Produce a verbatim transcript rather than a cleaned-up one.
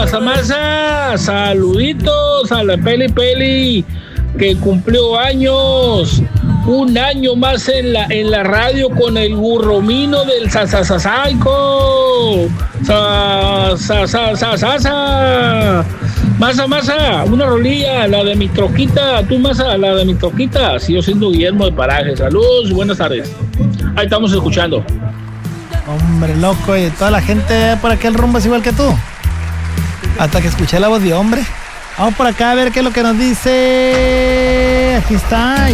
Masa, masa, saluditos a la Peli Peli que cumplió años, un año más en la en la radio con el burromino del Sasasasaico. Sa, sa, sa, sa, sa, sa. Masa, masa, una rolilla, la de mi troquita, tú masa, la de mi troquita, sigo siendo Guillermo de Paraje. Saludos y buenas tardes. Ahí estamos escuchando. Hombre, loco, y toda la gente por aquel rumbo es igual que tú. Hasta que escuché la voz de hombre. Vamos por acá a ver qué es lo que nos dice. Aquí está.